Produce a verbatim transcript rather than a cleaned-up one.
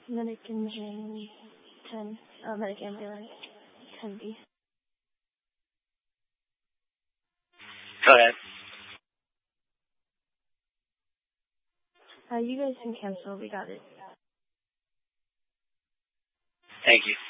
Medic Imaging ten, uh, Medic Ambulance ten B. Go ahead. Uh, you guys can cancel. We got it. Thank you.